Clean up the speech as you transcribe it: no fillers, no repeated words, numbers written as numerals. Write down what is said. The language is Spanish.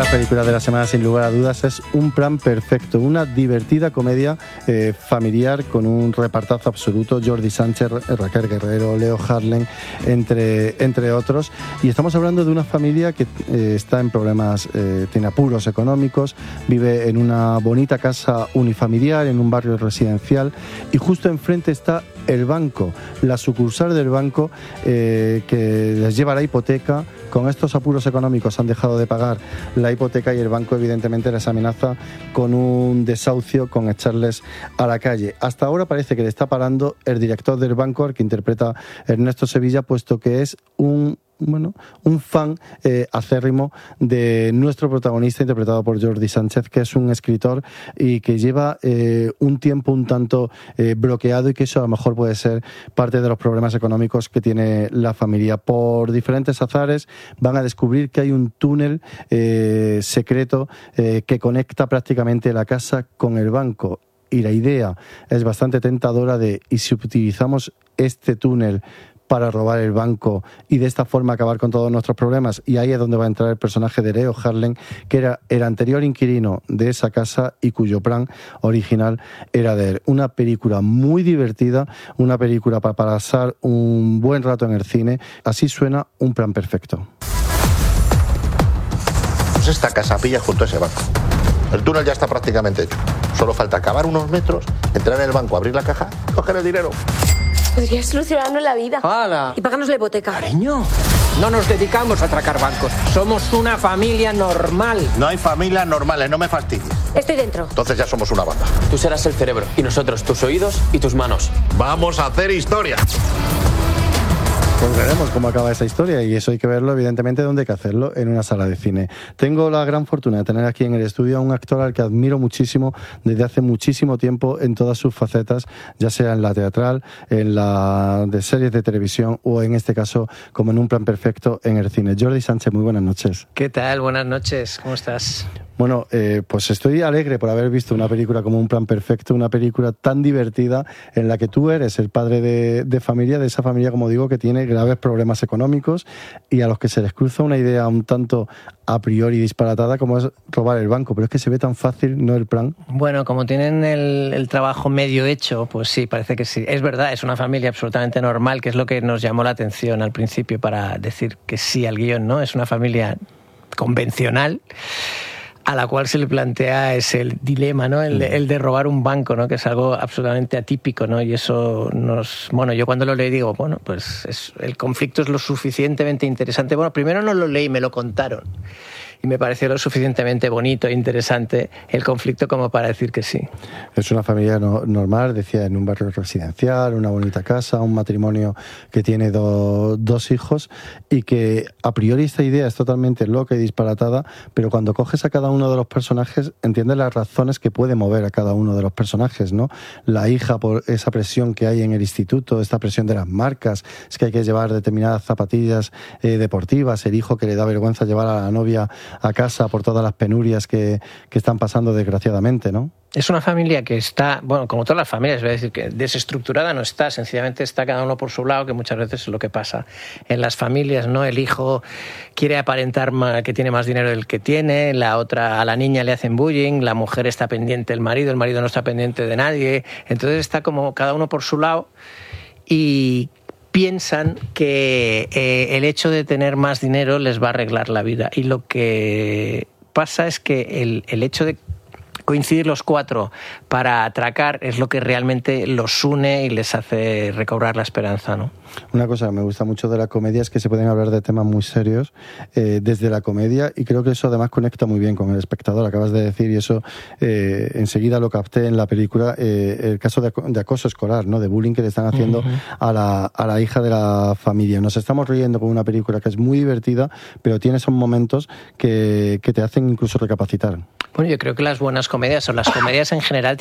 las películas de la semana, sin lugar a dudas, es Un plan perfecto, una divertida comedia familiar con un repartazo absoluto: Jordi Sánchez, Raquel Guerrero, Leo Harlem, entre otros. Y estamos hablando de una familia que está en problemas, tiene apuros económicos, vive en una bonita casa unifamiliar, en un barrio residencial, y justo enfrente está el banco, la sucursal del banco que les lleva la hipoteca. Con estos apuros económicos han dejado de pagar la hipoteca y el banco evidentemente les amenaza con un desahucio, con echarles a la calle. Hasta ahora parece que le está parando el director del banco, al que interpreta Ernesto Sevilla, puesto que es un fan acérrimo de nuestro protagonista, interpretado por Jordi Sánchez, que es un escritor y que lleva un tiempo un tanto bloqueado, y que eso a lo mejor puede ser parte de los problemas económicos que tiene la familia. Por diferentes azares van a descubrir que hay un túnel secreto que conecta prácticamente la casa con el banco, y la idea es bastante tentadora de: ¿y si utilizamos este túnel para robar el banco y de esta forma acabar con todos nuestros problemas? Y ahí es donde va a entrar el personaje de Leo Harlem, que era el anterior inquilino de esa casa y cuyo plan original era de él. Una película muy divertida, una película para pasar un buen rato en el cine. Así suena Un plan perfecto. Pues esta casa pilla junto a ese banco. El túnel ya está prácticamente hecho. Solo falta cavar unos metros, entrar en el banco, abrir la caja, coger el dinero. Podría solucionarnos la vida. ¡Hala! Y pagarnos la hipoteca. Cariño, no nos dedicamos a atracar bancos. Somos una familia normal. No hay familias normales, no me fastidies. Estoy dentro. Entonces ya somos una banda. Tú serás el cerebro y nosotros tus oídos y tus manos. ¡Vamos a hacer historia! Pues veremos cómo acaba esa historia, y eso hay que verlo, evidentemente, donde hay que hacerlo, en una sala de cine. Tengo la gran fortuna de tener aquí en el estudio a un actor al que admiro muchísimo desde hace muchísimo tiempo en todas sus facetas, ya sea en la teatral, en la de series de televisión o, en este caso, como en Un plan perfecto, en el cine. Jordi Sánchez, muy buenas noches. ¿Qué tal? Buenas noches. ¿Cómo estás? Bueno, pues estoy alegre por haber visto una película como Un plan perfecto, una película tan divertida en la que tú eres el padre de familia, de esa familia, como digo, que tiene graves problemas económicos y a los que se les cruza una idea un tanto a priori disparatada como es robar el banco. Pero es que se ve tan fácil, ¿no?, el plan. Bueno, como tienen el trabajo medio hecho, pues sí, parece que sí. Es verdad, es una familia absolutamente normal, que es lo que nos llamó la atención al principio para decir que sí al guión, ¿no? Es una familia convencional a la cual se le plantea ese el dilema, ¿no? El de robar un banco, ¿no? Que es algo absolutamente atípico, ¿no? Y eso bueno, yo cuando lo leí digo, bueno, pues el conflicto es lo suficientemente interesante. Bueno, primero no lo leí, me lo contaron. Y me pareció lo suficientemente bonito e interesante el conflicto como para decir que sí. Es una familia normal, decía, en un barrio residencial, una bonita casa, un matrimonio que tiene dos hijos, y que a priori esta idea es totalmente loca y disparatada, pero cuando coges a cada uno de los personajes entiendes las razones que puede mover a cada uno de los personajes, ¿no? La hija, por esa presión que hay en el instituto, esta presión de las marcas, es que hay que llevar determinadas zapatillas deportivas, el hijo que le da vergüenza llevar a la novia a casa por todas las penurias que están pasando, desgraciadamente, ¿no? Es una familia que está, bueno, como todas las familias, voy a decir que desestructurada no está, sencillamente está cada uno por su lado, que muchas veces es lo que pasa en las familias, ¿no? El hijo quiere aparentar que tiene más dinero del que tiene, a la niña le hacen bullying, la mujer está pendiente del marido, el marido no está pendiente de nadie, entonces está como cada uno por su lado, y piensan que el hecho de tener más dinero les va a arreglar la vida. Y lo que pasa es que el hecho de coincidir los cuatro para atracar es lo que realmente los une y les hace recobrar la esperanza, ¿no? Una cosa que me gusta mucho de la comedia es que se pueden hablar de temas muy serios desde la comedia, y creo que eso además conecta muy bien con el espectador. Acabas de decir, y eso enseguida lo capté en la película, el caso de acoso escolar, ¿no?, de bullying que le están haciendo a la hija de la familia. Nos estamos riendo con una película que es muy divertida, pero tiene esos momentos que te hacen incluso recapacitar. Bueno, yo creo que las buenas comedias, o las comedias en general,